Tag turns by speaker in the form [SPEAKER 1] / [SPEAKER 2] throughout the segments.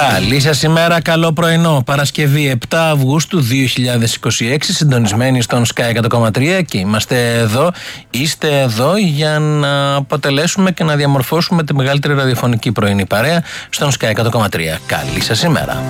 [SPEAKER 1] Καλή σας ημέρα, καλό πρωινό. Παρασκευή 7 Αυγούστου 2026, συντονισμένοι στον Sky 100,3 και είμαστε εδώ, είστε εδώ για να αποτελέσουμε και να διαμορφώσουμε τη μεγαλύτερη ραδιοφωνική πρωινή παρέα στον Sky 100,3. Καλή σας ημέρα.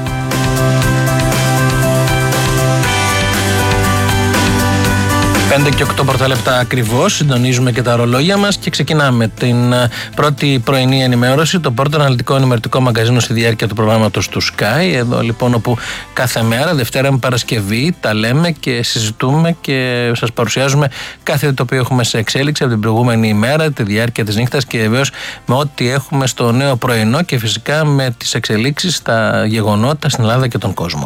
[SPEAKER 1] 5 και 8 πρώτα λεπτά ακριβώς, συντονίζουμε και τα ρολόγια μας και ξεκινάμε την πρώτη πρωινή ενημέρωση, το πρώτο αναλυτικό ενημερωτικό μαγκαζίνο στη διάρκεια του προγράμματος του Sky. Εδώ λοιπόν, όπου κάθε μέρα, Δευτέρα με Παρασκευή, τα λέμε και συζητούμε και σας παρουσιάζουμε κάθε το οποίο έχουμε σε εξέλιξη από την προηγούμενη ημέρα, τη διάρκεια της νύχτας και βεβαίως με ό,τι έχουμε στο νέο πρωινό και φυσικά με τις εξελίξεις, τα γεγονότα στην Ελλάδα και τον κόσμο.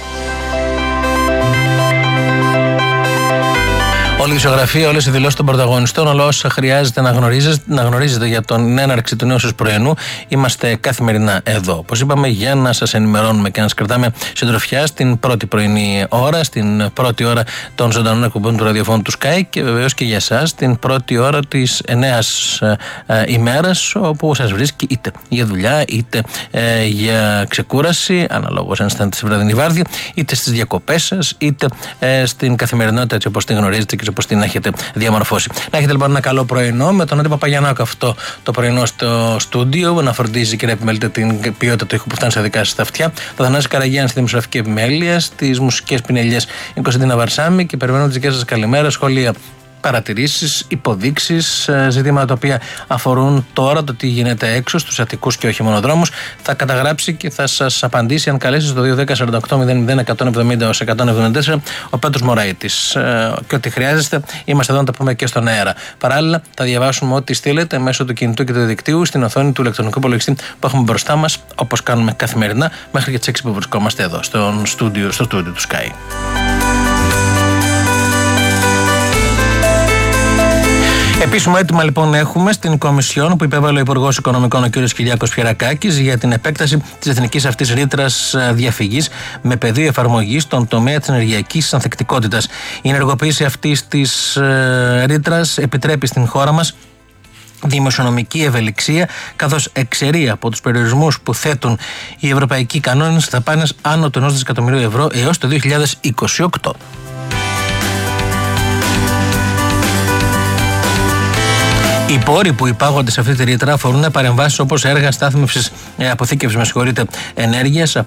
[SPEAKER 1] Όλη η ισογραφία, όλες οι δηλώσεις των πρωταγωνιστών, όλα όσα χρειάζεται να γνωρίζετε για την έναρξη του νέου σας πρωινού, είμαστε καθημερινά εδώ. Όπως είπαμε, για να σας ενημερώνουμε και να σας κρατάμε συντροφιά στην πρώτη πρωινή ώρα, στην πρώτη ώρα των ζωντανών εκπομπών του ραδιοφώνου του Sky και βεβαίως και για εσάς την πρώτη ώρα της νέας ημέρας, όπου σας βρίσκει είτε για δουλειά είτε για ξεκούραση, αναλόγως αν είστε στη βραδινή βάρδια, είτε στις διακοπές σας, είτε στην καθημερινότητα έτσι όπως την γνωρίζετε και όπως την έχετε διαμορφώσει. Να έχετε λοιπόν ένα καλό πρωινό με τον Άντρη Παπαγιαννάκο αυτό το πρωινό στο στούντιο, να φροντίζει και να επιμελείται την ποιότητα του ήχου που φτάνει στα δικά σας τα αυτιά. Το Θανάση Καραγιάννη στη δημοσιογραφική επιμέλεια, στις μουσικές πινελιές η Κωνσταντίνα Βαρσάμι και περιμένω τις δικές σας καλημέρες, σχόλια, παρατηρήσεις, υποδείξεις, ζητήματα τα οποία αφορούν τώρα το τι γίνεται έξω στους αττικούς και όχι μονοδρόμους. Θα καταγράψει και θα σας απαντήσει αν καλέσει στο 210-48-00-170-174 ο Πέτρος Μωραΐτης. Και ό,τι χρειάζεστε, είμαστε εδώ να τα πούμε και στον αέρα. Παράλληλα, θα διαβάσουμε ό,τι στείλετε μέσω του κινητού και του διαδικτύου στην οθόνη του ηλεκτρονικού υπολογιστή που έχουμε μπροστά μας, όπως κάνουμε καθημερινά, μέχρι και τις 6 που βρισκόμαστε εδώ, στο στούντιο του Sky. Επίσημο έτοιμα λοιπόν έχουμε στην Κομισιόν που υπέβαλε ο Υπουργός Οικονομικών ο κ. Κυριάκος Φιερακάκης για την επέκταση της εθνικής αυτής ρήτρας διαφυγής με πεδίο εφαρμογής στον τομέα της ενεργειακής ανθεκτικότητας. Η ενεργοποίηση αυτής της ρήτρας επιτρέπει στην χώρα μας δημοσιονομική ευελιξία, καθώς εξαιρεί από τους περιορισμούς που θέτουν οι ευρωπαϊκοί κανόνες δαπάνες άνω του 1 δισεκατομμυρίου ευρώ έως το 2028. Οι πόροι που υπάγονται σε αυτή τη ρήτρα αφορούν παρεμβάσεις όπως έργα στάθμευσης, αποθήκευσης ενέργειας,